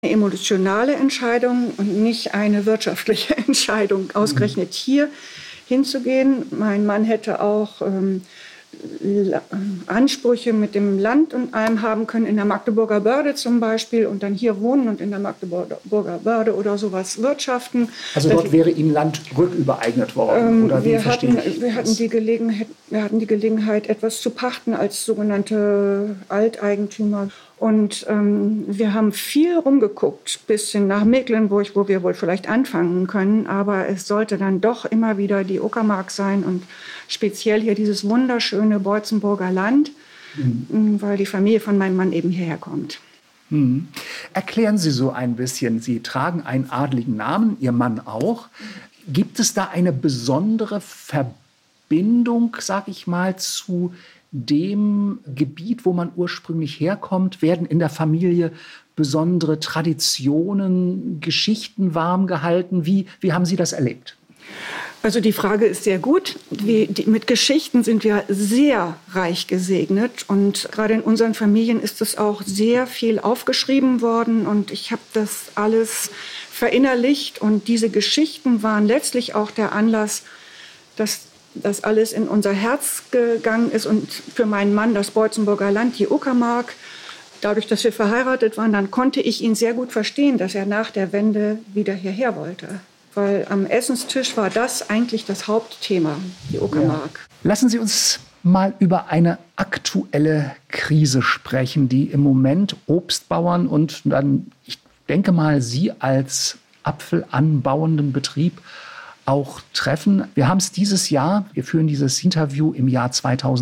Eine emotionale Entscheidung und nicht eine wirtschaftliche Entscheidung, ausgerechnet hier hinzugehen. Mein Mann hätte auch Ansprüche mit dem Land und allem haben können, in der Magdeburger Börde zum Beispiel, und dann hier wohnen und in der Magdeburger Börde oder sowas wirtschaften. Also dort wäre Ihnen Land rückübereignet worden, oder wie verstehe ich das? Wir hatten die Gelegenheit, etwas zu pachten als sogenannte Alteigentümer. Und wir haben viel rumgeguckt, bis hin nach Mecklenburg, wo wir wohl vielleicht anfangen können. Aber es sollte dann doch immer wieder die Uckermark sein und speziell hier dieses wunderschöne Beutzenburger Land, weil die Familie von meinem Mann eben hierher kommt. Erklären Sie so ein bisschen, Sie tragen einen adligen Namen, Ihr Mann auch. Gibt es da eine besondere Verbindung, sag ich mal, zu dem Gebiet, wo man ursprünglich herkommt? Werden in der Familie besondere Traditionen, Geschichten warm gehalten? Wie haben Sie das erlebt? Also die Frage ist sehr gut. Mit Geschichten sind wir sehr reich gesegnet. Und gerade in unseren Familien ist es auch sehr viel aufgeschrieben worden. Und ich habe das alles verinnerlicht. Und diese Geschichten waren letztlich auch der Anlass, dass das alles in unser Herz gegangen ist. Und für meinen Mann das Beutzenburger Land, die Uckermark. Dadurch, dass wir verheiratet waren, dann konnte ich ihn sehr gut verstehen, dass er nach der Wende wieder hierher wollte. Weil am Essenstisch war das eigentlich das Hauptthema, die Uckermark. Ja. Lassen Sie uns mal über eine aktuelle Krise sprechen, die im Moment Obstbauern und dann, ich denke mal, Sie als apfelanbauenden Betrieb auch treffen. Wir haben es dieses Jahr, wir führen dieses Interview im Jahr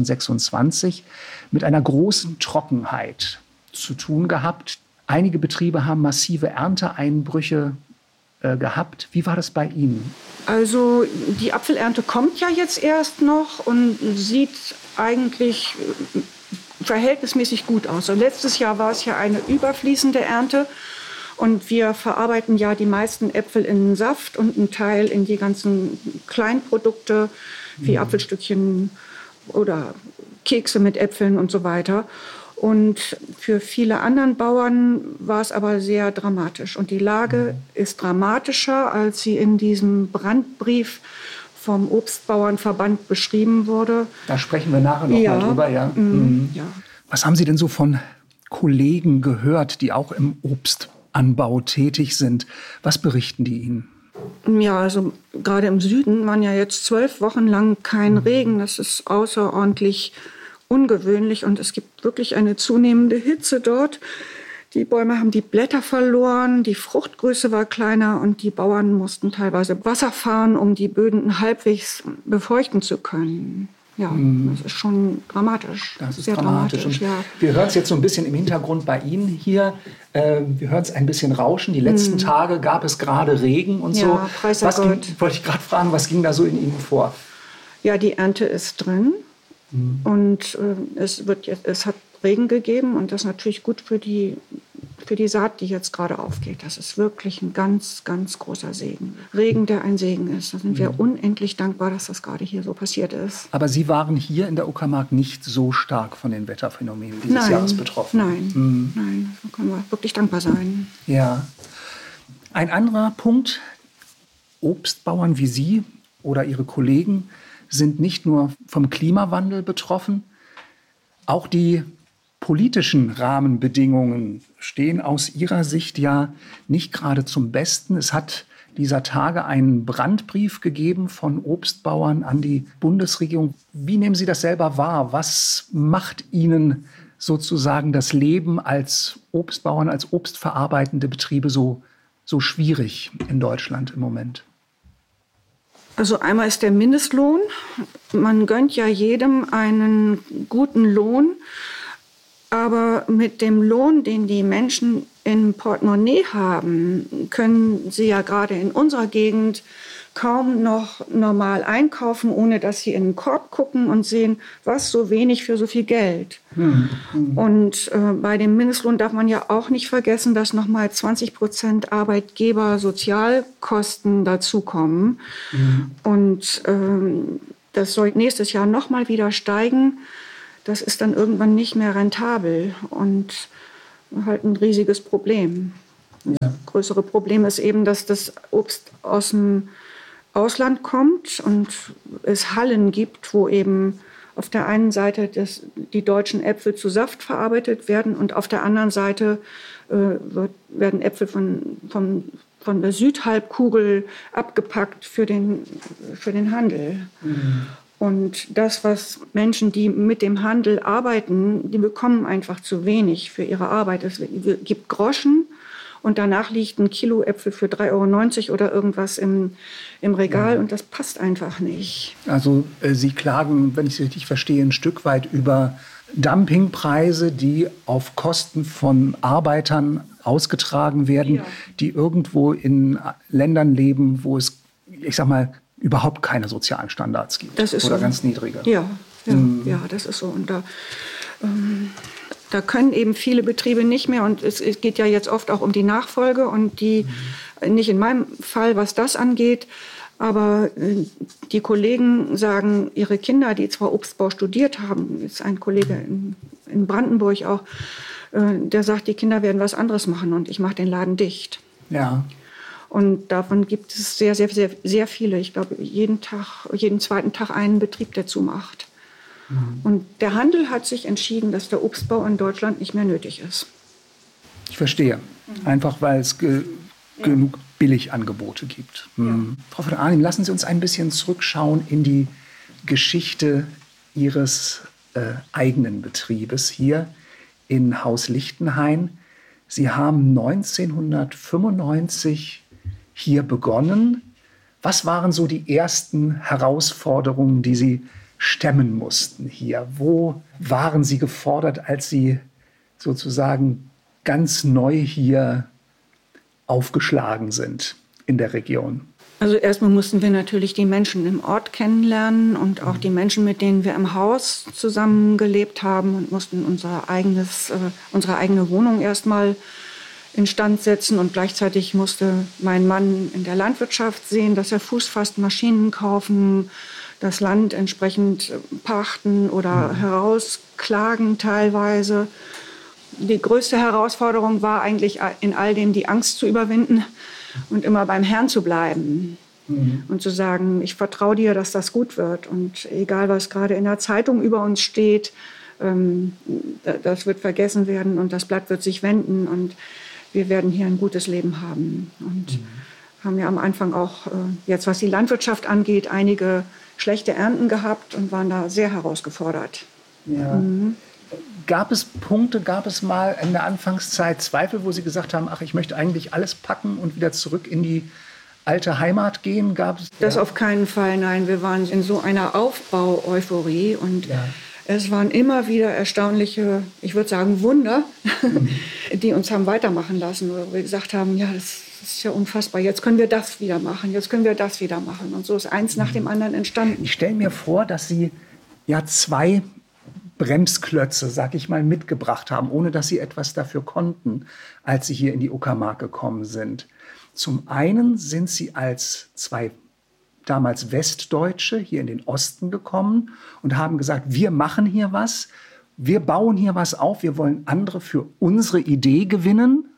2026, mit einer großen Trockenheit zu tun gehabt. Einige Betriebe haben massive Ernteeinbrüche gehabt. Wie war das bei Ihnen? Also die Apfelernte kommt ja jetzt erst noch und sieht eigentlich verhältnismäßig gut aus. Also letztes Jahr war es ja eine überfließende Ernte und wir verarbeiten ja die meisten Äpfel in Saft und einen Teil in die ganzen Kleinprodukte wie Apfelstückchen oder Kekse mit Äpfeln und so weiter. Und für viele anderen Bauern war es aber sehr dramatisch. Und die Lage ist dramatischer, als sie in diesem Brandbrief vom Obstbauernverband beschrieben wurde. Da sprechen wir nachher noch mal drüber. Ja. Ja. Was haben Sie denn so von Kollegen gehört, die auch im Obstanbau tätig sind? Was berichten die Ihnen? Ja, also gerade im Süden waren ja jetzt 12 Wochen lang kein Regen. Das ist außerordentlich ungewöhnlich und es gibt wirklich eine zunehmende Hitze dort. Die Bäume haben die Blätter verloren, die Fruchtgröße war kleiner und die Bauern mussten teilweise Wasser fahren, um die Böden halbwegs befeuchten zu können. Ja, das ist schon dramatisch. Das ist sehr dramatisch. Und ja. Wir hören es jetzt so ein bisschen im Hintergrund bei Ihnen hier. Wir hören es ein bisschen rauschen. Die letzten Tage gab es gerade Regen und so. Wollte ich gerade fragen, was ging da so in Ihnen vor? Ja, die Ernte ist drin. Und es hat Regen gegeben und das ist natürlich gut für die Saat, die jetzt gerade aufgeht. Das ist wirklich ein ganz, ganz großer Segen. Regen, der ein Segen ist. Da sind wir unendlich dankbar, dass das gerade hier so passiert ist. Aber Sie waren hier in der Uckermark nicht so stark von den Wetterphänomenen dieses Jahres betroffen? Nein, da können wir wirklich dankbar sein. Ja. Ein anderer Punkt, Obstbauern wie Sie oder Ihre Kollegen sind nicht nur vom Klimawandel betroffen, auch die politischen Rahmenbedingungen stehen aus Ihrer Sicht ja nicht gerade zum Besten. Es hat dieser Tage einen Brandbrief gegeben von Obstbauern an die Bundesregierung. Wie nehmen Sie das selber wahr? Was macht Ihnen sozusagen das Leben als Obstbauern, als obstverarbeitende Betriebe so schwierig in Deutschland im Moment? Also einmal ist der Mindestlohn. Man gönnt ja jedem einen guten Lohn. Aber mit dem Lohn, den die Menschen im Portemonnaie haben, können sie ja gerade in unserer Gegend kaum noch normal einkaufen, ohne dass sie in den Korb gucken und sehen, was so wenig für so viel Geld. Und bei dem Mindestlohn darf man ja auch nicht vergessen, dass nochmal 20% Arbeitgeber-Sozialkosten dazukommen. Und das soll nächstes Jahr nochmal wieder steigen. Das ist dann irgendwann nicht mehr rentabel und halt ein riesiges Problem. Das größere Problem ist eben, dass das Obst aus dem Ausland kommt und es Hallen gibt, wo eben auf der einen Seite die deutschen Äpfel zu Saft verarbeitet werden und auf der anderen Seite werden Äpfel von der Südhalbkugel abgepackt für den Handel. Mhm. Und das, was Menschen, die mit dem Handel arbeiten, die bekommen einfach zu wenig für ihre Arbeit. Es gibt Groschen und danach liegt ein Kilo Äpfel für 3,90 € oder irgendwas im Regal und das passt einfach nicht. Also Sie klagen, wenn ich Sie richtig verstehe, ein Stück weit über Dumpingpreise, die auf Kosten von Arbeitern ausgetragen werden, die irgendwo in Ländern leben, wo es, ich sag mal, überhaupt keine sozialen Standards gibt. Das ist oder so. Ganz niedrige. Ja, das ist so. Und da können eben viele Betriebe nicht mehr. Und es geht ja jetzt oft auch um die Nachfolge. Und nicht in meinem Fall, was das angeht, aber die Kollegen sagen, ihre Kinder, die zwar Obstbau studiert haben, ist ein Kollege in Brandenburg auch, der sagt, die Kinder werden was anderes machen und ich mache den Laden dicht. Ja. Und davon gibt es sehr, sehr, sehr, sehr viele. Ich glaube, jeden zweiten Tag einen Betrieb, der zumacht. Mhm. Und der Handel hat sich entschieden, dass der Obstbau in Deutschland nicht mehr nötig ist. Ich verstehe. Einfach, weil es genug Billigangebote gibt. Mhm. Ja. Frau von Arnim, lassen Sie uns ein bisschen zurückschauen in die Geschichte Ihres eigenen Betriebes hier in Haus Lichtenhain. Sie haben 1995 hier begonnen. Was waren so die ersten Herausforderungen, die Sie stemmen mussten hier? Wo waren Sie gefordert, als Sie sozusagen ganz neu hier aufgeschlagen sind in der Region? Also erstmal mussten wir natürlich die Menschen im Ort kennenlernen und auch die Menschen, mit denen wir im Haus zusammengelebt haben und mussten unsere eigene Wohnung erstmal instand setzen. Und gleichzeitig musste mein Mann in der Landwirtschaft sehen, dass er Fuß fasst, Maschinen kaufen, das Land entsprechend pachten oder herausklagen teilweise. Die größte Herausforderung war eigentlich in all dem die Angst zu überwinden und immer beim Herrn zu bleiben und zu sagen, ich vertraue dir, dass das gut wird. Und egal, was gerade in der Zeitung über uns steht, das wird vergessen werden und das Blatt wird sich wenden und wir werden hier ein gutes Leben haben. Und haben ja am Anfang auch, jetzt was die Landwirtschaft angeht, einige schlechte Ernten gehabt und waren da sehr herausgefordert. Ja. Gab es mal in der Anfangszeit Zweifel, wo Sie gesagt haben, ach, ich möchte eigentlich alles packen und wieder zurück in die alte Heimat gehen? Das auf keinen Fall, nein. Wir waren in so einer Aufbau-Euphorie und es waren immer wieder erstaunliche, ich würde sagen Wunder, die uns haben weitermachen lassen, wo wir gesagt haben, ja, das ist ja unfassbar, jetzt können wir das wieder machen, jetzt können wir das wieder machen. Und so ist eins nach dem anderen entstanden. Ich stelle mir vor, dass Sie ja 2 Bremsklötze, sag ich mal, mitgebracht haben, ohne dass Sie etwas dafür konnten, als Sie hier in die Uckermark gekommen sind. Zum einen sind Sie als 2 damals Westdeutsche hier in den Osten gekommen und haben gesagt, wir machen hier was, wir bauen hier was auf, wir wollen andere für unsere Idee gewinnen.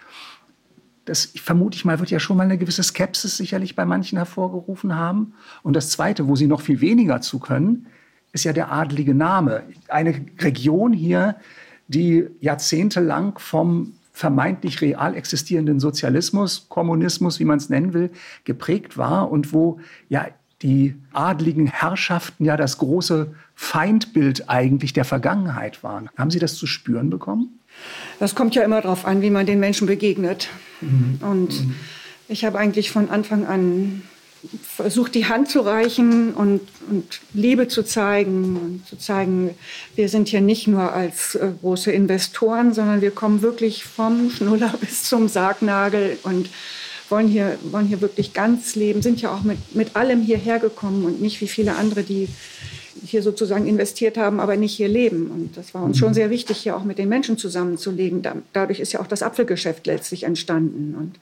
Das, vermute ich mal, wird ja schon mal eine gewisse Skepsis sicherlich bei manchen hervorgerufen haben. Und das Zweite, wo Sie noch viel weniger zu können, ist ja der adlige Name. Eine Region hier, die jahrzehntelang vom vermeintlich real existierenden Sozialismus, Kommunismus, wie man es nennen will, geprägt war und wo ja die adligen Herrschaften ja das große Feindbild eigentlich der Vergangenheit waren. Haben Sie das zu spüren bekommen? Das kommt ja immer darauf an, wie man den Menschen begegnet. Und ich habe eigentlich von Anfang an versucht, die Hand zu reichen und Liebe zu zeigen und zu zeigen, wir sind hier nicht nur als große Investoren, sondern wir kommen wirklich vom Schnuller bis zum Sargnagel und wollen hier wirklich ganz leben, sind ja auch mit allem hierher gekommen und nicht wie viele andere, die hier sozusagen investiert haben, aber nicht hier leben. Und das war uns schon sehr wichtig, hier auch mit den Menschen zusammenzulegen. Dadurch ist ja auch das Apfelgeschäft letztlich entstanden. Und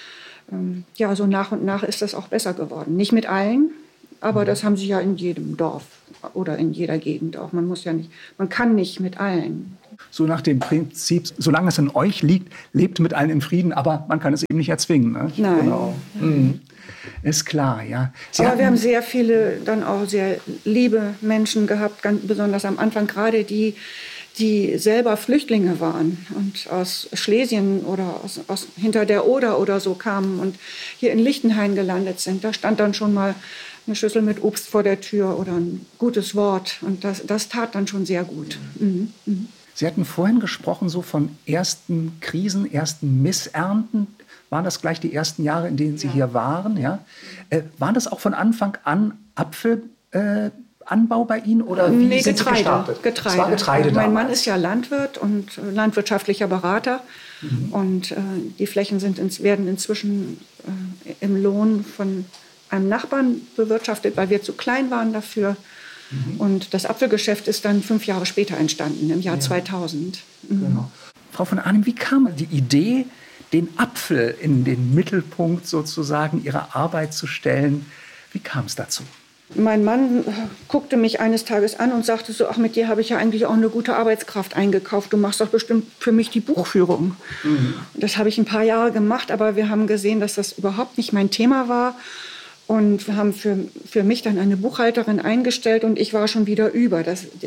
ja, so nach und nach ist das auch besser geworden. Nicht mit allen, aber das haben sie ja in jedem Dorf oder in jeder Gegend auch. Man kann nicht mit allen. So nach dem Prinzip, solange es an euch liegt, lebt mit allen in Frieden, aber man kann es eben nicht erzwingen. Ne? Nein. Genau. Mhm. Ist klar, ja. Aber wir haben sehr viele, dann auch sehr liebe Menschen gehabt, ganz besonders am Anfang, gerade die selber Flüchtlinge waren und aus Schlesien oder aus hinter der Oder oder so kamen und hier in Lichtenhain gelandet sind. Da stand dann schon mal eine Schüssel mit Obst vor der Tür oder ein gutes Wort. Und das tat dann schon sehr gut. Mhm. Mhm. Sie hatten vorhin gesprochen so von ersten Krisen, ersten Missernten. Waren das gleich die ersten Jahre, in denen Sie hier waren? Ja? Waren das auch von Anfang an Apfelanbau bei Ihnen? Oder wie nee, sind Sie gestartet? Getreide. Es war Getreide mein Mann ist ja Landwirt und landwirtschaftlicher Berater. Mhm. Und die Flächen werden inzwischen im Lohn von einem Nachbarn bewirtschaftet, weil wir zu klein waren dafür. Mhm. Und das Apfelgeschäft ist dann 5 Jahre später entstanden, im Jahr 2000. Mhm. Genau. Frau von Arnim, wie kam die Idee, den Apfel in den Mittelpunkt sozusagen Ihrer Arbeit zu stellen? Wie kam es dazu? Mein Mann guckte mich eines Tages an und sagte so, ach, mit dir habe ich ja eigentlich auch eine gute Arbeitskraft eingekauft. Du machst doch bestimmt für mich die Buchführung. Mhm. Das habe ich ein paar Jahre gemacht, aber wir haben gesehen, dass das überhaupt nicht mein Thema war. Und wir haben für mich dann eine Buchhalterin eingestellt und ich war schon wieder über.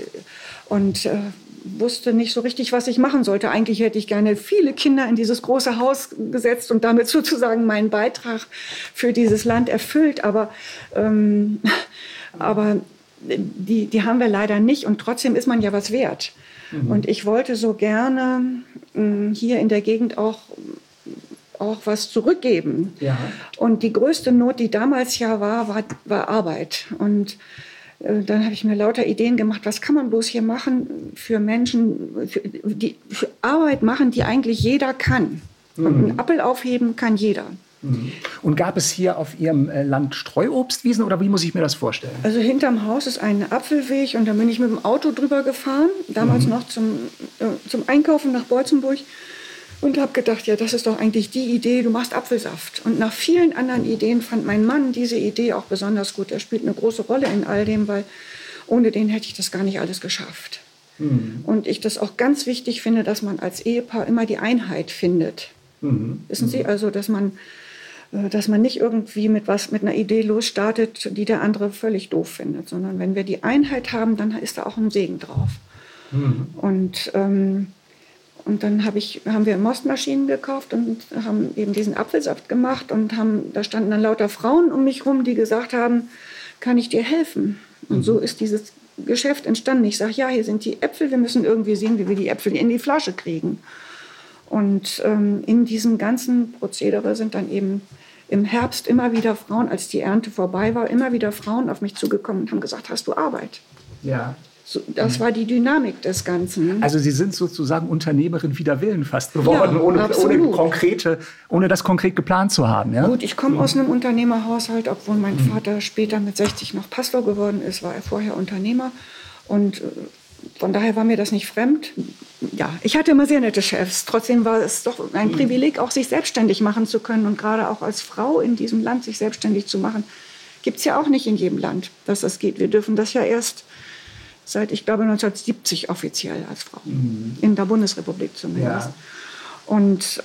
Wusste nicht so richtig, was ich machen sollte. Eigentlich hätte ich gerne viele Kinder in dieses große Haus gesetzt und damit sozusagen meinen Beitrag für dieses Land erfüllt. Aber die haben wir leider nicht und trotzdem ist man ja was wert. Mhm. Und ich wollte so gerne hier in der Gegend auch was zurückgeben. Ja. Und die größte Not, die damals ja war Arbeit. Und dann habe ich mir lauter Ideen gemacht, was kann man bloß hier machen für Menschen, die für Arbeit machen, die eigentlich jeder kann. Mhm. Und einen Apfel aufheben kann jeder. Mhm. Und gab es hier auf Ihrem Land Streuobstwiesen oder wie muss ich mir das vorstellen? Also hinterm Haus ist ein Apfelweg und da bin ich mit dem Auto drüber gefahren, damals noch zum Einkaufen nach Beutzenburg. Und habe gedacht, ja, das ist doch eigentlich die Idee, du machst Apfelsaft. Und nach vielen anderen Ideen fand mein Mann diese Idee auch besonders gut. Er spielt eine große Rolle in all dem, weil ohne den hätte ich das gar nicht alles geschafft. Mhm. Und ich das auch ganz wichtig finde, dass man als Ehepaar immer die Einheit findet. Mhm. Wissen Sie, also dass man nicht irgendwie mit einer Idee losstartet, die der andere völlig doof findet, sondern wenn wir die Einheit haben, dann ist da auch ein Segen drauf. Mhm. Und dann haben wir Mostmaschinen gekauft und haben eben diesen Apfelsaft gemacht und da standen dann lauter Frauen um mich rum, die gesagt haben, kann ich dir helfen? Und so ist dieses Geschäft entstanden. Ich sage, ja, hier sind die Äpfel, wir müssen irgendwie sehen, wie wir die Äpfel in die Flasche kriegen. Und in diesem ganzen Prozedere sind dann eben im Herbst immer wieder Frauen, als die Ernte vorbei war, immer wieder Frauen auf mich zugekommen und haben gesagt, hast du Arbeit? Ja. So, das war die Dynamik des Ganzen. Also Sie sind sozusagen Unternehmerin wider Willen fast geworden, ja, ohne das konkret geplant zu haben. Ja? Gut, ich komme aus einem Unternehmerhaushalt, obwohl mein Vater später mit 60 noch Pastor geworden ist, war er vorher Unternehmer. Und von daher war mir das nicht fremd. Ja, ich hatte immer sehr nette Chefs. Trotzdem war es doch ein Privileg, auch sich selbstständig machen zu können. Und gerade auch als Frau in diesem Land sich selbstständig zu machen, gibt es ja auch nicht in jedem Land, dass das geht. Wir dürfen das ja erst seit, ich glaube, 1970 offiziell als Frau. Mhm. In der Bundesrepublik zumindest. Ja. Und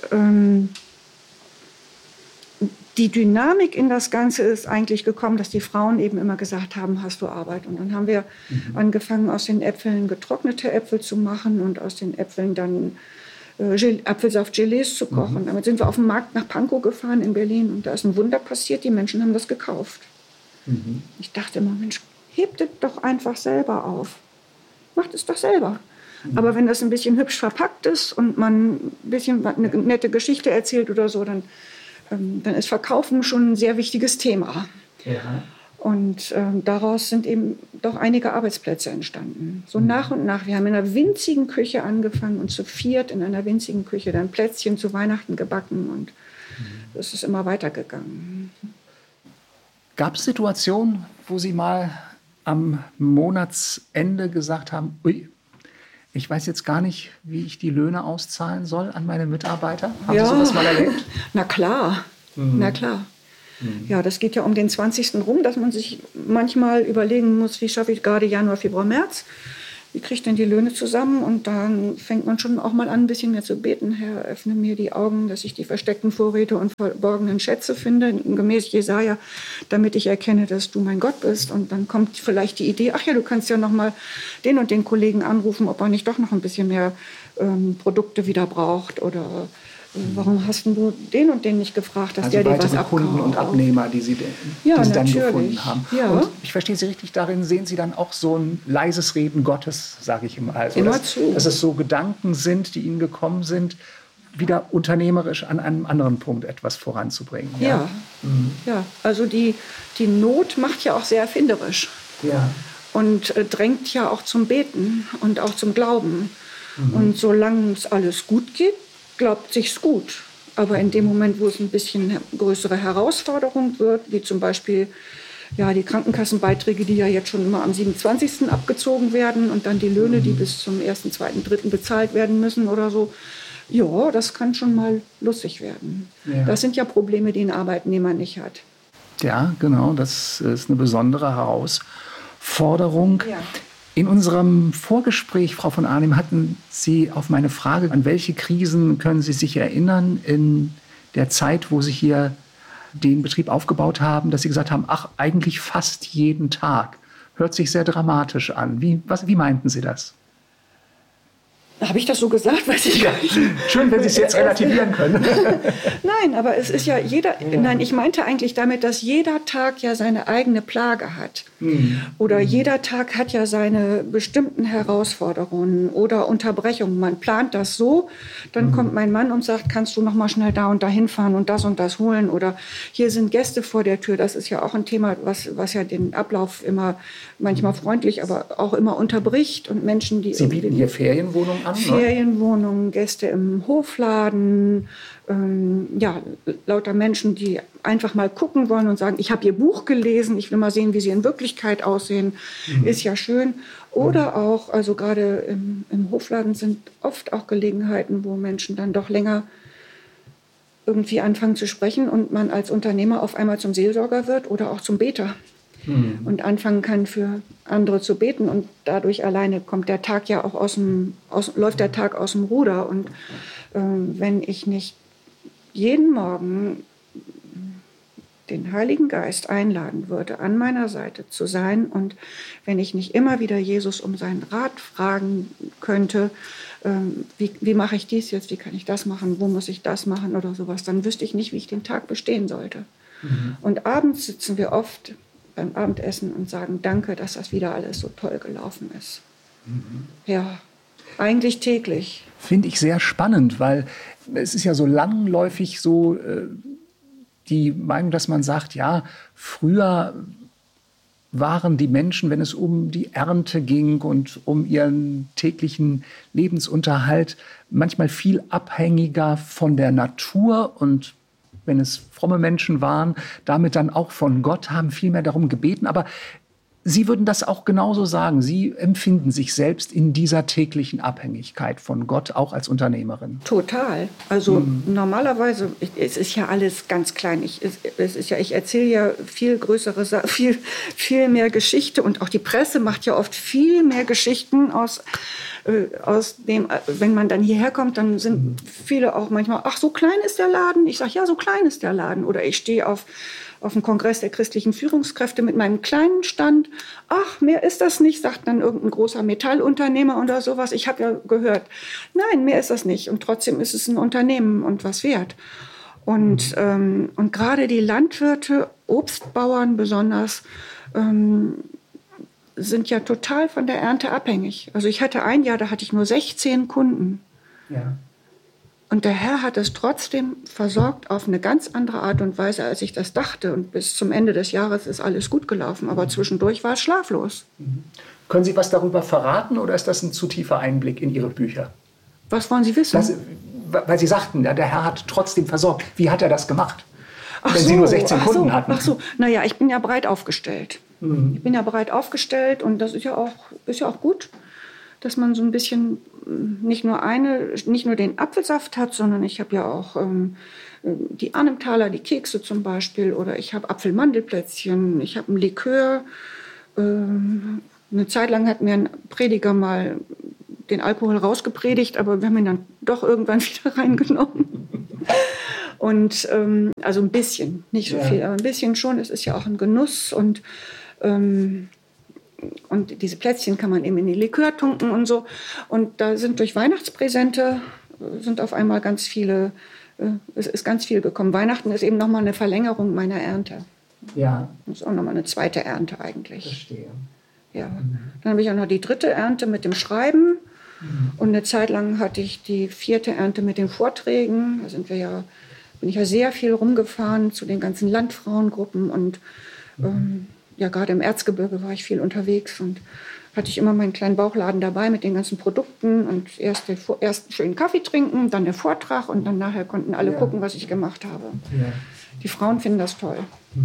die Dynamik in das Ganze ist eigentlich gekommen, dass die Frauen eben immer gesagt haben, hast du Arbeit? Und dann haben wir angefangen, aus den Äpfeln getrocknete Äpfel zu machen und aus den Äpfeln dann Apfelsaft-Gelees zu kochen. Mhm. Damit sind wir auf den Markt nach Pankow gefahren in Berlin und da ist ein Wunder passiert, die Menschen haben das gekauft. Mhm. Ich dachte immer, Mensch, hebt es doch einfach selber auf. Macht es doch selber. Mhm. Aber wenn das ein bisschen hübsch verpackt ist und man ein bisschen eine nette Geschichte erzählt oder so, dann ist Verkaufen schon ein sehr wichtiges Thema. Ja. Und daraus sind eben doch einige Arbeitsplätze entstanden. So nach und nach. Wir haben in einer winzigen Küche angefangen und zu viert in einer winzigen Küche dann Plätzchen zu Weihnachten gebacken. Und das ist immer weitergegangen. Gab es Situationen, wo Sie mal am Monatsende gesagt haben, ui, ich weiß jetzt gar nicht, wie ich die Löhne auszahlen soll an meine Mitarbeiter? Haben Sie sowas mal erlebt? Na klar, na klar. Ja, das geht ja um den 20. rum, dass man sich manchmal überlegen muss, wie schaffe ich gerade Januar, Februar, März. wie kriege ich denn die Löhne zusammen? Und dann fängt man schon auch mal an, ein bisschen mehr zu beten. Herr, öffne mir die Augen, dass ich die versteckten Vorräte und verborgenen Schätze finde, gemäß Jesaja, damit ich erkenne, dass du mein Gott bist. Und dann kommt vielleicht die Idee, ach ja, du kannst ja noch mal den und den Kollegen anrufen, ob er nicht doch noch ein bisschen mehr Produkte wieder braucht oder warum hast du den und den nicht gefragt, dass also der dir was abkauft? Kunden und Abnehmer, die Sie dann gefunden haben. Ja. Und ich verstehe Sie richtig, darin sehen Sie dann auch so ein leises Reden Gottes, sage ich immer. Also, dass es so Gedanken sind, die Ihnen gekommen sind, wieder unternehmerisch an einem anderen Punkt etwas voranzubringen. Ja, ja. Also die Not macht ja auch sehr erfinderisch. Ja. Und drängt ja auch zum Beten und auch zum Glauben. Und solange es alles gut geht, glaubt sich's gut. Aber in dem Moment, wo es ein bisschen größere Herausforderung wird, wie zum Beispiel ja, die Krankenkassenbeiträge, die ja jetzt schon immer am 27. abgezogen werden und dann die Löhne, die bis zum 1., 2., 3. bezahlt werden müssen oder so, ja, das kann schon mal lustig werden. Ja. Das sind ja Probleme, die ein Arbeitnehmer nicht hat. Ja, genau, das ist eine besondere Herausforderung. Ja. In unserem Vorgespräch, Frau von Arnim, hatten Sie auf meine Frage, an welche Krisen können Sie sich erinnern in der Zeit, wo Sie hier den Betrieb aufgebaut haben, dass Sie gesagt haben, ach, eigentlich fast jeden Tag. Hört sich sehr dramatisch an. Wie meinten Sie das? Habe ich das so gesagt? Weiß ich gar nicht. Schön, wenn Sie es jetzt relativieren können. Nein, aber es ist ja nein, ich meinte eigentlich damit, dass jeder Tag ja seine eigene Plage hat. Oder jeder Tag hat ja seine bestimmten Herausforderungen oder Unterbrechungen. Man plant das so, dann kommt mein Mann und sagt, kannst du noch mal schnell da und da hinfahren und das holen? Oder hier sind Gäste vor der Tür. Das ist ja auch ein Thema, was ja den Ablauf immer manchmal freundlich, aber auch immer unterbricht. Und Menschen, die Sie bieten hier Ferienwohnungen an? Ferienwohnungen, Gäste im Hofladen, ja, lauter Menschen, die einfach mal gucken wollen und sagen, ich habe Ihr Buch gelesen, ich will mal sehen, wie Sie in Wirklichkeit aussehen, ist ja schön. Oder auch, also gerade im Hofladen sind oft auch Gelegenheiten, wo Menschen dann doch länger irgendwie anfangen zu sprechen und man als Unternehmer auf einmal zum Seelsorger wird oder auch zum Beter. Und anfangen kann, für andere zu beten. Und dadurch alleine kommt der Tag ja auch läuft der Tag aus dem Ruder. Und wenn ich nicht jeden Morgen den Heiligen Geist einladen würde, an meiner Seite zu sein, und wenn ich nicht immer wieder Jesus um seinen Rat fragen könnte, wie mache ich dies jetzt, wie kann ich das machen, wo muss ich das machen oder sowas, dann wüsste ich nicht, wie ich den Tag bestehen sollte. Und abends sitzen wir oft beim Abendessen und sagen, danke, dass das wieder alles so toll gelaufen ist. Ja, eigentlich täglich. Finde ich sehr spannend, weil es ist ja so langläufig so die Meinung, dass man sagt, ja, früher waren die Menschen, wenn es um die Ernte ging und um ihren täglichen Lebensunterhalt, manchmal viel abhängiger von der Natur und wenn es fromme Menschen waren, damit dann auch von Gott, haben viel mehr darum gebeten. Aber Sie würden das auch genauso sagen. Sie empfinden sich selbst in dieser täglichen Abhängigkeit von Gott, auch als Unternehmerin. Total. Also normalerweise, es ist ja alles ganz klein. Ich erzähle ja viel größere, viel mehr Geschichte. Und auch die Presse macht ja oft viel mehr Geschichten aus dem, wenn man dann hierher kommt, dann sind viele auch manchmal, ach, so klein ist der Laden. Ich sage, ja, so klein ist der Laden. Oder ich stehe auf dem Kongress der christlichen Führungskräfte mit meinem kleinen Stand. Ach, mehr ist das nicht, sagt dann irgendein großer Metallunternehmer oder sowas. Ich habe ja gehört, nein, mehr ist das nicht. Und trotzdem ist es ein Unternehmen und was wert. Und gerade die Landwirte, Obstbauern besonders, sind ja total von der Ernte abhängig. Also ich hatte ein Jahr, da hatte ich nur 16 Kunden. Ja. Und der Herr hat es trotzdem versorgt auf eine ganz andere Art und Weise, als ich das dachte. Und bis zum Ende des Jahres ist alles gut gelaufen. Aber zwischendurch war es schlaflos. Können Sie was darüber verraten oder ist das ein zu tiefer Einblick in Ihre Bücher? Was wollen Sie wissen? Weil Sie sagten, ja, der Herr hat trotzdem versorgt. Wie hat er das gemacht? Wenn Sie nur 16 Kunden hatten. Ach so, naja, ich bin ja breit aufgestellt. Ich bin ja breit aufgestellt und das ist ja auch gut, dass man so ein bisschen nicht nur den Apfelsaft hat, sondern ich habe ja auch die Arnhemtaler, die Kekse zum Beispiel, oder ich habe Apfelmandelplätzchen, ich habe ein Likör, Eine Zeit lang hat mir ein Prediger mal den Alkohol rausgepredigt, aber wir haben ihn dann doch irgendwann wieder reingenommen. Und also ein bisschen, nicht so viel, aber ein bisschen schon. Es ist ja auch ein Genuss und diese Plätzchen kann man eben in die Likör tunken und so. Und da sind durch Weihnachtspräsente sind auf einmal ganz viele, es ist ganz viel gekommen. Weihnachten ist eben nochmal eine Verlängerung meiner Ernte. Ja. Das ist auch nochmal eine zweite Ernte eigentlich. Verstehe. Ja. Dann habe ich auch noch die 3. Ernte mit dem Schreiben. Und eine Zeit lang hatte ich die 4. Ernte mit den Vorträgen. Da bin ich ja sehr viel rumgefahren zu den ganzen Landfrauengruppen. Und gerade im Erzgebirge war ich viel unterwegs. Und hatte ich immer meinen kleinen Bauchladen dabei mit den ganzen Produkten. Und erst einen schönen Kaffee trinken, dann der Vortrag. Und dann nachher konnten alle gucken, was ich gemacht habe. Ja. Die Frauen finden das toll.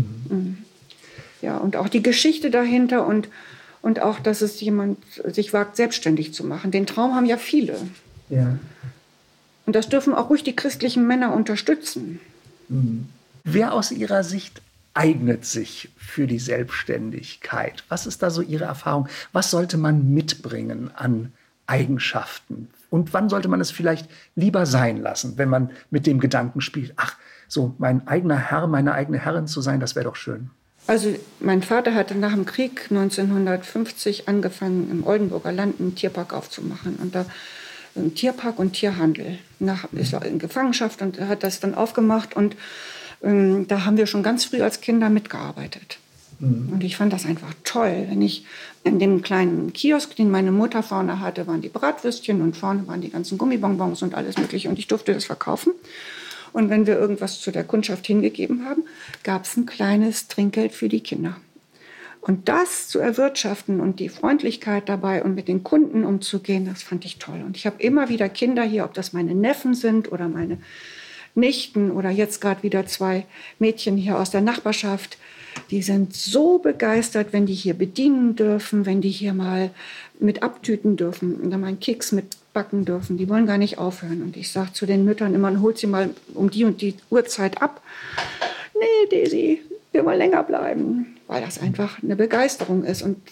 Ja, und auch die Geschichte dahinter und auch, dass es jemand sich wagt, selbstständig zu machen. Den Traum haben ja viele. Ja. Und das dürfen auch ruhig die christlichen Männer unterstützen. Wer aus Ihrer Sicht eignet sich für die Selbstständigkeit? Was ist da so Ihre Erfahrung? Was sollte man mitbringen an Eigenschaften? Und wann sollte man es vielleicht lieber sein lassen, wenn man mit dem Gedanken spielt, ach, so mein eigener Herr, meine eigene Herrin zu sein, das wäre doch schön. Also mein Vater hatte nach dem Krieg 1950 angefangen, im Oldenburger Land einen Tierpark aufzumachen. Und da ein Tierpark und Tierhandel. Ist er in Gefangenschaft und hat das dann aufgemacht. Und da haben wir schon ganz früh als Kinder mitgearbeitet. Und ich fand das einfach toll. Wenn ich in dem kleinen Kiosk, den meine Mutter vorne hatte, waren die Bratwürstchen und vorne waren die ganzen Gummibonbons und alles Mögliche. Und ich durfte das verkaufen. Und wenn wir irgendwas zu der Kundschaft hingegeben haben, gab es ein kleines Trinkgeld für die Kinder. Und das zu erwirtschaften und die Freundlichkeit dabei und mit den Kunden umzugehen, das fand ich toll. Und ich habe immer wieder Kinder hier, ob das meine Neffen sind oder meine Nichten oder jetzt gerade wieder 2 Mädchen hier aus der Nachbarschaft. Die sind so begeistert, wenn die hier bedienen dürfen, wenn die hier mal mit abtüten dürfen und dann mal einen Keks mitbacken dürfen. Die wollen gar nicht aufhören. Und ich sage zu den Müttern immer, holt sie mal um die und die Uhrzeit ab. Nee, Daisy, wir wollen länger bleiben, weil das einfach eine Begeisterung ist. Und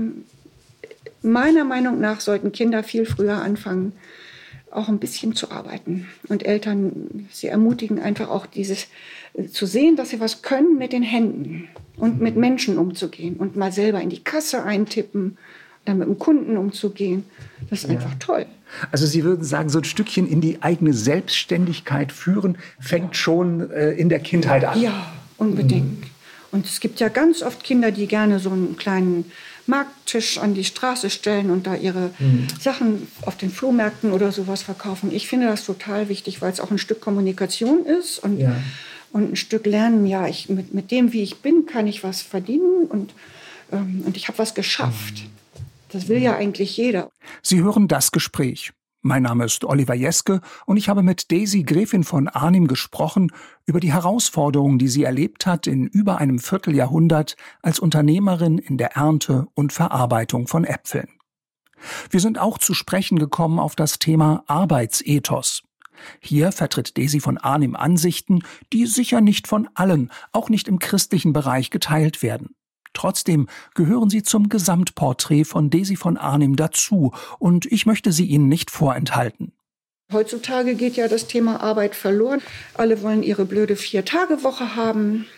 meiner Meinung nach sollten Kinder viel früher anfangen, auch ein bisschen zu arbeiten. Und Eltern, sie ermutigen einfach auch dieses zu sehen, dass sie was können mit den Händen und mit Menschen umzugehen und mal selber in die Kasse eintippen, dann mit dem Kunden umzugehen. Das ist einfach toll. Also Sie würden sagen, so ein Stückchen in die eigene Selbstständigkeit führen, fängt schon in der Kindheit an. Ja, unbedingt. Und es gibt ja ganz oft Kinder, die gerne so einen kleinen Markttisch an die Straße stellen und da ihre Sachen auf den Flohmärkten oder sowas verkaufen. Ich finde das total wichtig, weil es auch ein Stück Kommunikation ist und ein Stück Lernen. Ja, mit dem, wie ich bin, kann ich was verdienen und ich habe was geschafft. Das will ja eigentlich jeder. Sie hören das Gespräch. Mein Name ist Oliver Jeske und ich habe mit Daisy Gräfin von Arnim gesprochen über die Herausforderungen, die sie erlebt hat in über einem Vierteljahrhundert als Unternehmerin in der Ernte und Verarbeitung von Äpfeln. Wir sind auch zu sprechen gekommen auf das Thema Arbeitsethos. Hier vertritt Daisy von Arnim Ansichten, die sicher nicht von allen, auch nicht im christlichen Bereich, geteilt werden. Trotzdem gehören sie zum Gesamtporträt von Daisy von Arnim dazu und ich möchte sie Ihnen nicht vorenthalten. Heutzutage geht ja das Thema Arbeit verloren. Alle wollen ihre blöde 4-Tage-Woche haben.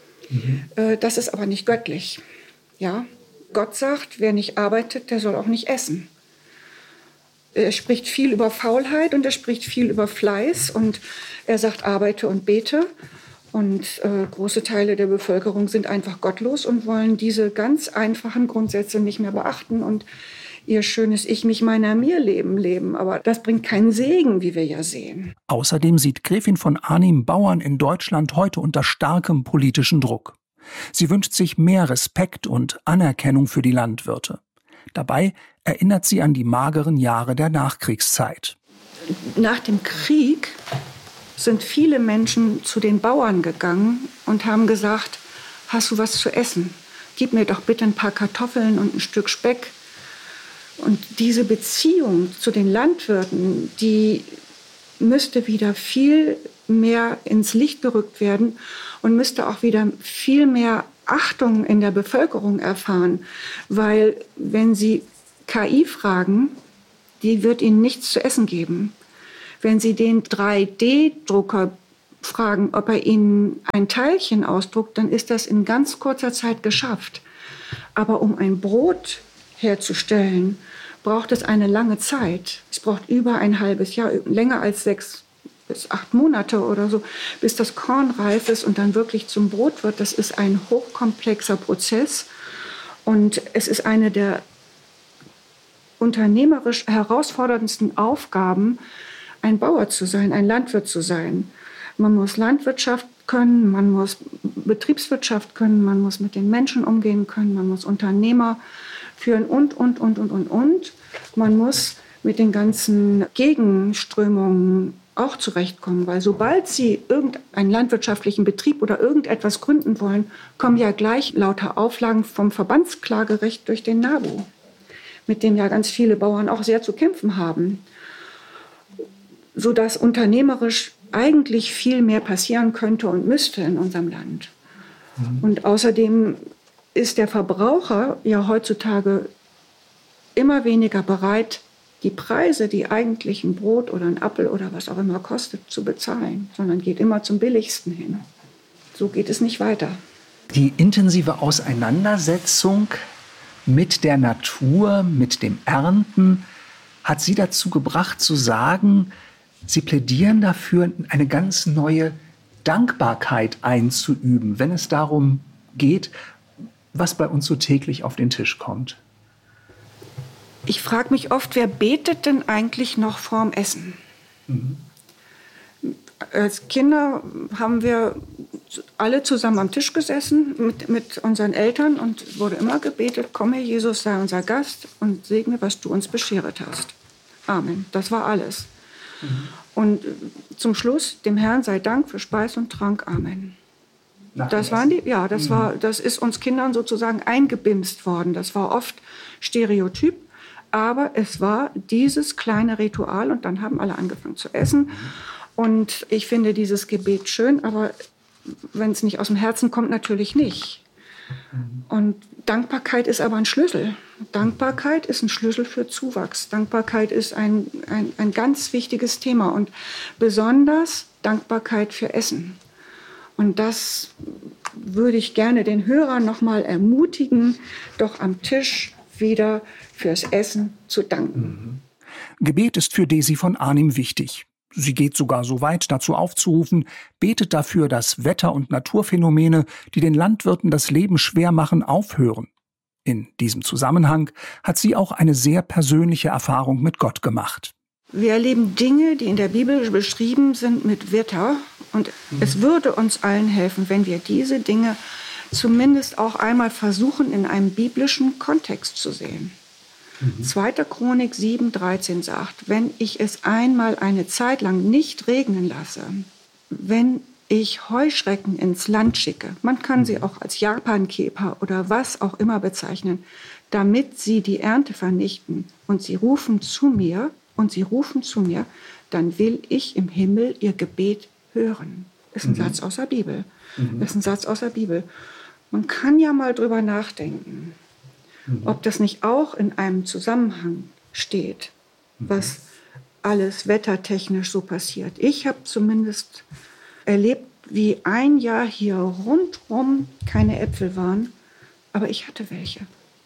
Das ist aber nicht göttlich. Ja? Gott sagt, wer nicht arbeitet, der soll auch nicht essen. Er spricht viel über Faulheit und er spricht viel über Fleiß und er sagt, arbeite und bete. Und große Teile der Bevölkerung sind einfach gottlos und wollen diese ganz einfachen Grundsätze nicht mehr beachten und ihr schönes Ich, mich, meiner, mir leben. Aber das bringt keinen Segen, wie wir ja sehen. Außerdem sieht Gräfin von Arnim Bauern in Deutschland heute unter starkem politischen Druck. Sie wünscht sich mehr Respekt und Anerkennung für die Landwirte. Dabei erinnert sie an die mageren Jahre der Nachkriegszeit. Nach dem Krieg sind viele Menschen zu den Bauern gegangen und haben gesagt, hast du was zu essen? Gib mir doch bitte ein paar Kartoffeln und ein Stück Speck. Und diese Beziehung zu den Landwirten, die müsste wieder viel mehr ins Licht gerückt werden und müsste auch wieder viel mehr Achtung in der Bevölkerung erfahren, weil wenn Sie KI fragen, die wird Ihnen nichts zu essen geben. Wenn Sie den 3D-Drucker fragen, ob er Ihnen ein Teilchen ausdruckt, dann ist das in ganz kurzer Zeit geschafft. Aber um ein Brot herzustellen, braucht es eine lange Zeit. Es braucht über ein halbes Jahr, länger als 6 bis 8 Monate oder so, bis das Korn reif ist und dann wirklich zum Brot wird. Das ist ein hochkomplexer Prozess und es ist eine der unternehmerisch herausforderndsten Aufgaben, ein Bauer zu sein, ein Landwirt zu sein. Man muss Landwirtschaft können, man muss Betriebswirtschaft können, man muss mit den Menschen umgehen können, man muss Unternehmer führen und. Man muss mit den ganzen Gegenströmungen auch zurechtkommen, weil sobald Sie irgendeinen landwirtschaftlichen Betrieb oder irgendetwas gründen wollen, kommen ja gleich lauter Auflagen vom Verbandsklagerecht durch den NABU, mit dem ja ganz viele Bauern auch sehr zu kämpfen haben, sodass unternehmerisch eigentlich viel mehr passieren könnte und müsste in unserem Land. Und außerdem ist der Verbraucher ja heutzutage immer weniger bereit, die Preise, die eigentlich ein Brot oder ein Apfel oder was auch immer kostet, zu bezahlen, sondern geht immer zum Billigsten hin. So geht es nicht weiter. Die intensive Auseinandersetzung mit der Natur, mit dem Ernten, hat Sie dazu gebracht zu sagen, Sie plädieren dafür, eine ganz neue Dankbarkeit einzuüben, wenn es darum geht, was bei uns so täglich auf den Tisch kommt. Ich frage mich oft, wer betet denn eigentlich noch vorm Essen? Als Kinder haben wir alle zusammen am Tisch gesessen mit unseren Eltern und wurde immer gebetet, komm Herr Jesus, sei unser Gast und segne, was du uns bescheret hast. Amen. Das war alles. Und zum Schluss, dem Herrn sei Dank für Speis und Trank. Amen. Das waren das ist uns Kindern sozusagen eingebimst worden. Das war oft Stereotyp, aber es war dieses kleine Ritual und dann haben alle angefangen zu essen. Und ich finde dieses Gebet schön, aber wenn es nicht aus dem Herzen kommt, natürlich nicht. Und Dankbarkeit ist aber ein Schlüssel. Dankbarkeit ist ein Schlüssel für Zuwachs. Dankbarkeit ist ein ganz wichtiges Thema und besonders Dankbarkeit für Essen. Und das würde ich gerne den Hörern noch mal ermutigen, doch am Tisch wieder fürs Essen zu danken. Gebet ist für Desi von Arnim wichtig. Sie geht sogar so weit, dazu aufzurufen, betet dafür, dass Wetter- und Naturphänomene, die den Landwirten das Leben schwer machen, aufhören. In diesem Zusammenhang hat sie auch eine sehr persönliche Erfahrung mit Gott gemacht. Wir erleben Dinge, die in der Bibel beschrieben sind mit Wetter. Und es würde uns allen helfen, wenn wir diese Dinge zumindest auch einmal versuchen, in einem biblischen Kontext zu sehen. 2. Chronik 7,13 sagt, wenn ich es einmal eine Zeit lang nicht regnen lasse, wenn ich Heuschrecken ins Land schicke, man kann sie auch als Japankäfer oder was auch immer bezeichnen, damit sie die Ernte vernichten und sie rufen zu mir, dann will ich im Himmel ihr Gebet hören. Das ist ein Satz aus der Bibel. Das ist ein Satz aus der Bibel. Man kann ja mal drüber nachdenken, ob das nicht auch in einem Zusammenhang steht, was alles wettertechnisch so passiert. Ich habe zumindest erlebt, wie ein Jahr hier rundherum keine Äpfel waren, aber ich hatte welche.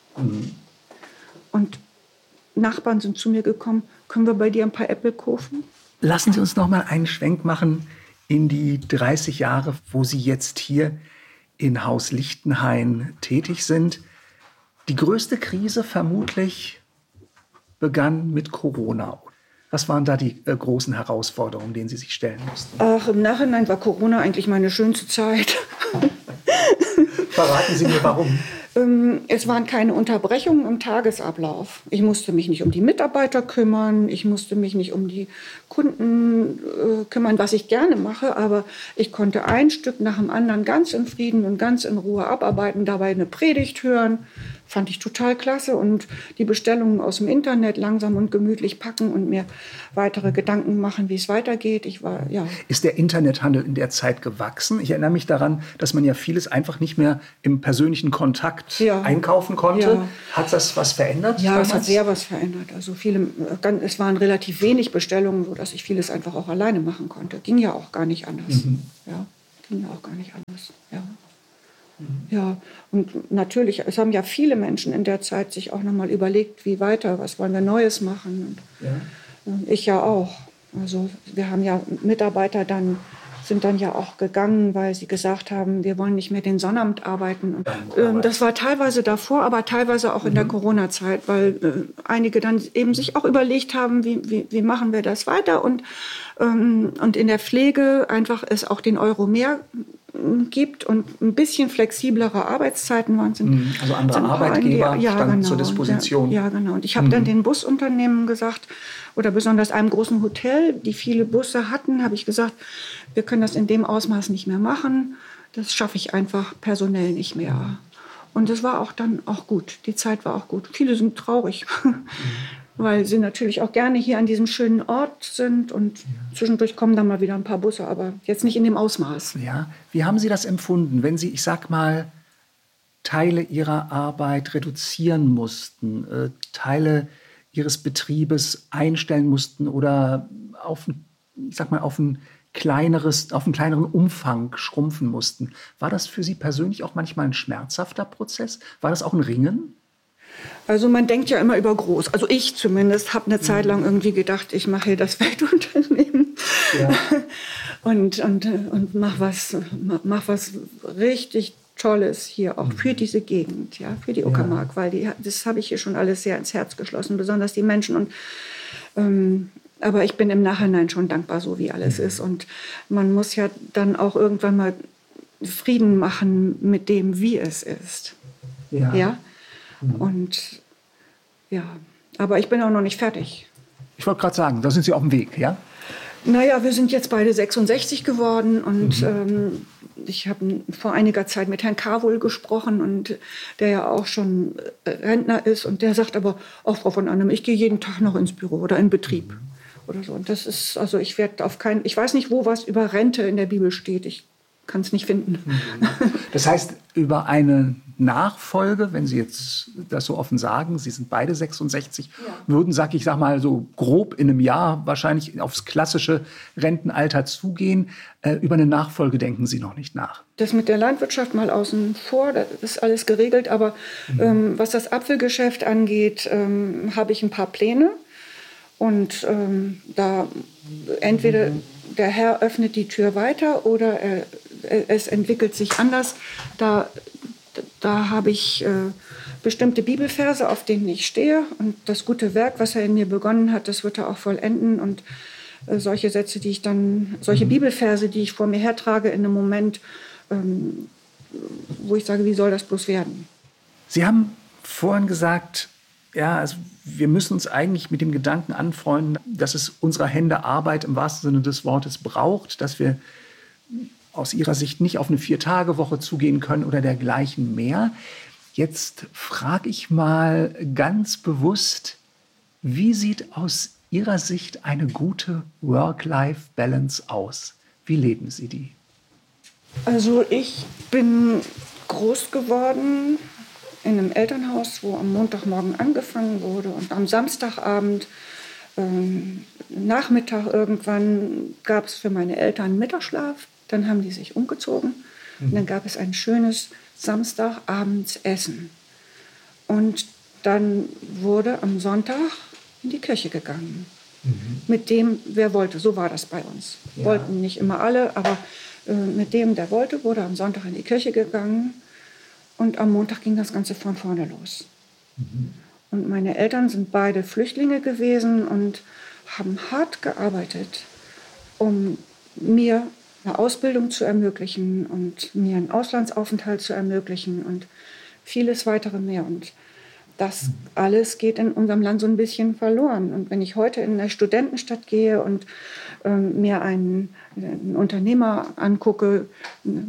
Und Nachbarn sind zu mir gekommen, können wir bei dir ein paar Äpfel kaufen? Lassen Sie uns noch mal einen Schwenk machen in die 30 Jahre, wo Sie jetzt hier in Haus Lichtenhain tätig sind. Die größte Krise vermutlich begann mit Corona. Was waren da die großen Herausforderungen, denen Sie sich stellen mussten? Ach, im Nachhinein war Corona eigentlich meine schönste Zeit. Verraten Sie mir, warum. Es waren keine Unterbrechungen im Tagesablauf. Ich musste mich nicht um die Mitarbeiter kümmern, ich musste mich nicht um die Kunden kümmern, was ich gerne mache, aber ich konnte ein Stück nach dem anderen ganz in Frieden und ganz in Ruhe abarbeiten, dabei eine Predigt hören, fand ich total klasse. Und die Bestellungen aus dem Internet langsam und gemütlich packen und mir weitere Gedanken machen, wie es weitergeht. Ist der Internethandel in der Zeit gewachsen? Ich erinnere mich daran, dass man ja vieles einfach nicht mehr im persönlichen Kontakt einkaufen konnte. Ja. Hat das was verändert? Ja, damals? es hat sehr was verändert. Also es waren relativ wenig Bestellungen, sodass ich vieles einfach auch alleine machen konnte. Ging ja auch gar nicht anders. Ja, ging ja auch gar nicht anders. Ja. Ja, und natürlich, es haben ja viele Menschen in der Zeit sich auch nochmal überlegt, wie weiter, was wollen wir Neues machen. Und ich ja auch. Also wir haben ja Mitarbeiter sind dann ja auch gegangen, weil sie gesagt haben, wir wollen nicht mehr den Sonnabend arbeiten. Und, das war teilweise davor, aber teilweise auch in der Corona-Zeit, weil einige dann eben sich auch überlegt haben, wie machen wir das weiter. Und in der Pflege einfach es auch den Euro mehr gibt und ein bisschen flexiblere Arbeitszeiten waren. Also andere Arbeitgeber standen zur Disposition. Ja, genau. Und ich habe dann den Busunternehmen gesagt, oder besonders einem großen Hotel, die viele Busse hatten, habe ich gesagt, wir können das in dem Ausmaß nicht mehr machen. Das schaffe ich einfach personell nicht mehr. Und das war auch dann auch gut. Die Zeit war auch gut. Viele sind traurig, weil sie natürlich auch gerne hier an diesem schönen Ort sind. Und zwischendurch kommen dann mal wieder ein paar Busse, aber jetzt nicht in dem Ausmaß. Ja. Wie haben Sie das empfunden, wenn Sie, ich sag mal, Teile Ihrer Arbeit reduzieren mussten, Teile Ihres Betriebes einstellen mussten oder auf einen kleineren Umfang schrumpfen mussten? War das für Sie persönlich auch manchmal ein schmerzhafter Prozess? War das auch ein Ringen? Also man denkt ja immer über groß. Also ich zumindest habe eine Zeit lang irgendwie gedacht, ich mache hier das Weltunternehmen und mach was richtig Tolles hier auch für diese Gegend, für die Uckermark, weil das habe ich hier schon alles sehr ins Herz geschlossen, besonders die Menschen. Aber ich bin im Nachhinein schon dankbar, so wie alles ist. Und man muss ja dann auch irgendwann mal Frieden machen mit dem, wie es ist. Ja? Und aber ich bin auch noch nicht fertig. Ich wollte gerade sagen, da sind Sie auf dem Weg, ja? Naja, wir sind jetzt beide 66 geworden und ich habe vor einiger Zeit mit Herrn Karwohl gesprochen, und der ja auch schon Rentner ist, und der sagt aber, auch Frau von Annem, ich gehe jeden Tag noch ins Büro oder in Betrieb oder so. Und das ist, also ich weiß nicht, wo was über Rente in der Bibel steht. Ich kann es nicht finden. Das heißt, über eine Nachfolge, wenn Sie jetzt das so offen sagen, Sie sind beide 66, würden, ich sag mal so grob in einem Jahr wahrscheinlich aufs klassische Rentenalter zugehen. Über eine Nachfolge denken Sie noch nicht nach. Das mit der Landwirtschaft mal außen vor, das ist alles geregelt. Aber was das Apfelgeschäft angeht, habe ich ein paar Pläne. Und da entweder der Herr öffnet die Tür weiter oder es entwickelt sich anders. Da habe ich bestimmte Bibelverse, auf denen ich stehe. Und das gute Werk, was er in mir begonnen hat, das wird er auch vollenden. Und solche Sätze, solche Bibelverse, die ich vor mir hertrage in einem Moment, wo ich sage, wie soll das bloß werden? Sie haben vorhin gesagt, also wir müssen uns eigentlich mit dem Gedanken anfreunden, dass es unserer Hände Arbeit im wahrsten Sinne des Wortes braucht, dass wir aus Ihrer Sicht nicht auf eine 4-Tage-Woche zugehen können oder dergleichen mehr. Jetzt frage ich mal ganz bewusst, wie sieht aus Ihrer Sicht eine gute Work-Life-Balance aus? Wie leben Sie die? Also ich bin groß geworden in einem Elternhaus, wo am Montagmorgen angefangen wurde und am Samstagabend, Nachmittag irgendwann, gab es für meine Eltern Mittagsschlaf. Dann haben die sich umgezogen und dann gab es ein schönes Samstagabendsessen. Und dann wurde am Sonntag in die Kirche gegangen. Mit dem, wer wollte. So war das bei uns. Wollten nicht immer alle, aber mit dem, der wollte, wurde am Sonntag in die Kirche gegangen. Und am Montag ging das Ganze von vorne los. Und meine Eltern sind beide Flüchtlinge gewesen und haben hart gearbeitet, um mir eine Ausbildung zu ermöglichen und mir einen Auslandsaufenthalt zu ermöglichen und vieles weitere mehr. Und das alles geht in unserem Land so ein bisschen verloren. Und wenn ich heute in eine Studentenstadt gehe und mir einen Unternehmer angucke, eine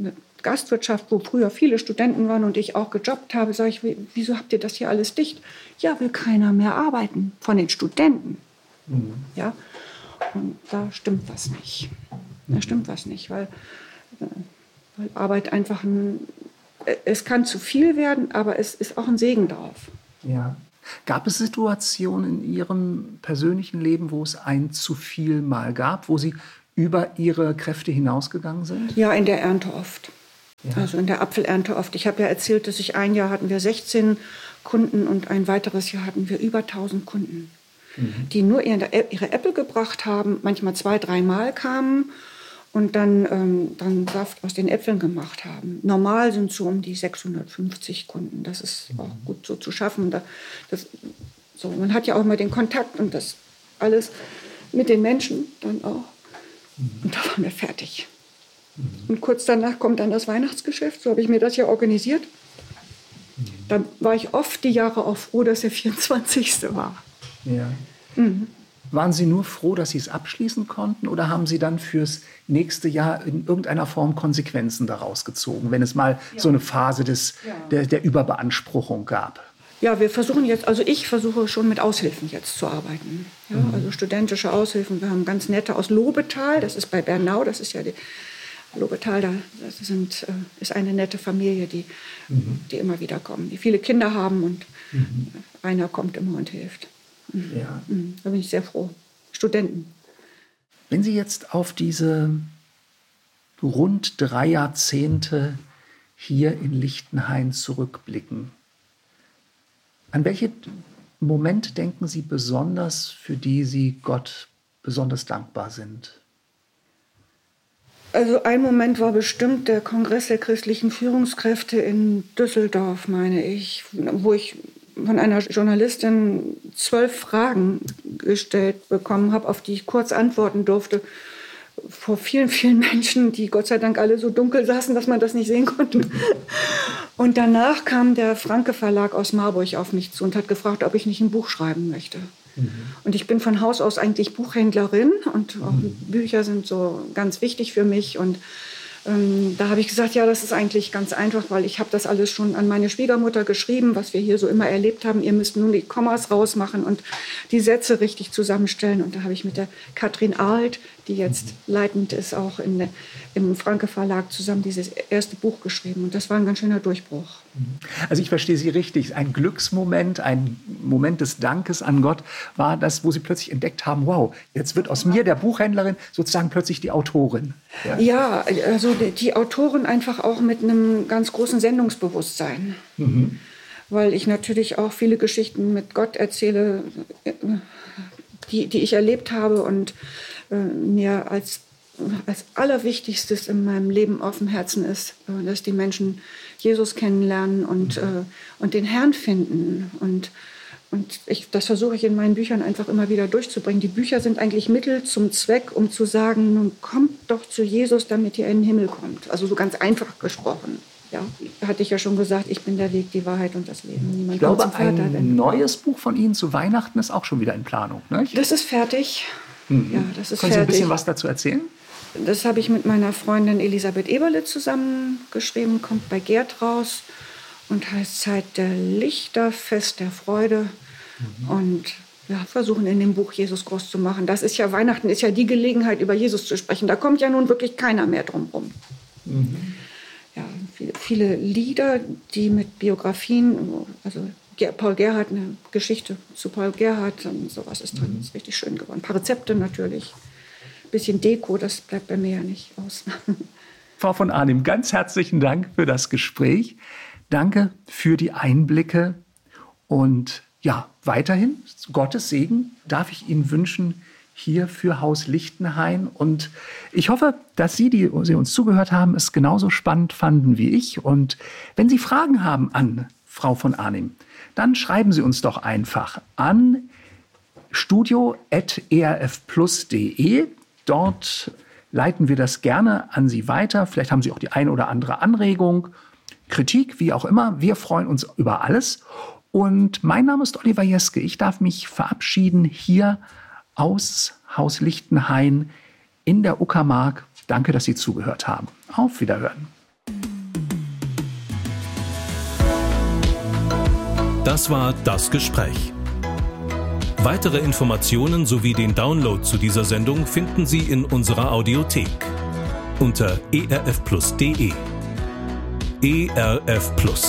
Gastwirtschaft, wo früher viele Studenten waren und ich auch gejobbt habe, sage ich, wieso habt ihr das hier alles dicht? Ja, will keiner mehr arbeiten von den Studenten. Ja, und da stimmt was nicht. Da stimmt was nicht, weil Arbeit einfach es kann zu viel werden, aber es ist auch ein Segen drauf. Ja. Gab es Situationen in Ihrem persönlichen Leben, wo es ein zu viel mal gab, wo Sie über Ihre Kräfte hinausgegangen sind? Ja, in der Ernte oft. Ja. Also in der Apfelernte oft. Ich habe ja erzählt, dass ein Jahr hatten wir 16 Kunden und ein weiteres Jahr hatten wir über 1000 Kunden, die nur ihre Äpfel gebracht haben, manchmal 2-3 Mal kamen und dann Saft aus den Äpfeln gemacht haben. Normal sind so um die 650 Kunden. Das ist auch gut so zu schaffen. Man hat ja auch immer den Kontakt und das alles mit den Menschen dann auch. Und da waren wir fertig. Und kurz danach kommt dann das Weihnachtsgeschäft. So habe ich mir das ja organisiert. Dann war ich oft die Jahre auch froh, dass der 24. war. Ja. Waren Sie nur froh, dass Sie es abschließen konnten, oder haben Sie dann fürs nächste Jahr in irgendeiner Form Konsequenzen daraus gezogen, wenn es mal so eine Phase der Überbeanspruchung gab? Ja, ich versuche schon mit Aushilfen jetzt zu arbeiten. Ja, also studentische Aushilfen. Wir haben ganz nette aus Lobetal, das ist bei Bernau, das ist ja die Lobetal, ist eine nette Familie, die immer wieder kommen, die viele Kinder haben und einer kommt immer und hilft. Ja. Da bin ich sehr froh. Studenten. Wenn Sie jetzt auf diese rund 3 Jahrzehnte hier in Lichtenhain zurückblicken, an welche Momente denken Sie besonders, für die Sie Gott besonders dankbar sind? Also ein Moment war bestimmt der Kongress der christlichen Führungskräfte in Düsseldorf, meine ich, wo ich von einer Journalistin 12 Fragen gestellt bekommen habe, auf die ich kurz antworten durfte. Vor vielen, vielen Menschen, die Gott sei Dank alle so dunkel saßen, dass man das nicht sehen konnte. Und danach kam der Franke Verlag aus Marburg auf mich zu und hat gefragt, ob ich nicht ein Buch schreiben möchte. Und ich bin von Haus aus eigentlich Buchhändlerin und auch Bücher sind so ganz wichtig für mich. Und da habe ich gesagt, ja, das ist eigentlich ganz einfach, weil ich habe das alles schon an meine Schwiegermutter geschrieben, was wir hier so immer erlebt haben. Ihr müsst nun die Kommas rausmachen und die Sätze richtig zusammenstellen. Und da habe ich mit der Katrin Ahlt, die jetzt leitend ist, auch im Franke Verlag zusammen dieses erste Buch geschrieben. Und das war ein ganz schöner Durchbruch. Also ich verstehe Sie richtig. Ein Glücksmoment, ein Moment des Dankes an Gott war das, wo Sie plötzlich entdeckt haben, wow, jetzt wird aus mir, der Buchhändlerin, sozusagen plötzlich die Autorin. Ja, also die Autorin einfach auch mit einem ganz großen Sendungsbewusstsein. Weil ich natürlich auch viele Geschichten mit Gott erzähle, die ich erlebt habe und mir als Allerwichtigstes in meinem Leben auf dem Herzen ist, dass die Menschen Jesus kennenlernen und den Herrn finden. Und das versuche ich in meinen Büchern einfach immer wieder durchzubringen. Die Bücher sind eigentlich Mittel zum Zweck, um zu sagen, nun kommt doch zu Jesus, damit ihr in den Himmel kommt. Also so ganz einfach gesprochen. Ja, hatte ich ja schon gesagt, ich bin der Weg, die Wahrheit und das Leben. Niemand ich glaube, kommt zum Vater, ein neues Buch von Ihnen zu Weihnachten ist auch schon wieder in Planung, ne? Das ist fertig. Ja, das ist Können Sie ein bisschen was dazu erzählen? Das habe ich mit meiner Freundin Elisabeth Eberle zusammen geschrieben, kommt bei Gerd raus und heißt Zeit der Lichter, Fest der Freude. Und wir versuchen in dem Buch Jesus groß zu machen. Das ist ja, Weihnachten ist ja die Gelegenheit, über Jesus zu sprechen. Da kommt ja nun wirklich keiner mehr drum rum. Ja, viele Lieder, die mit Biografien, also Paul Gerhardt, eine Geschichte zu Paul Gerhardt und sowas ist drin. Das ist richtig schön geworden. Ein paar Rezepte natürlich. Ein bisschen Deko, das bleibt bei mir ja nicht aus. Frau von Arnim, ganz herzlichen Dank für das Gespräch. Danke für die Einblicke. Und ja, weiterhin Gottes Segen darf ich Ihnen wünschen hier für Haus Lichtenhain. Und ich hoffe, dass Sie, die Sie uns zugehört haben, es genauso spannend fanden wie ich. Und wenn Sie Fragen haben an Frau von Arnim, dann schreiben Sie uns doch einfach an studio@erfplus.de. Dort leiten wir das gerne an Sie weiter. Vielleicht haben Sie auch die eine oder andere Anregung, Kritik, wie auch immer. Wir freuen uns über alles. Und mein Name ist Oliver Jeske. Ich darf mich verabschieden hier aus Haus Lichtenhain in der Uckermark. Danke, dass Sie zugehört haben. Auf Wiederhören. Das war Das Gespräch. Weitere Informationen sowie den Download zu dieser Sendung finden Sie in unserer Audiothek unter erfplus.de. ERF Plus.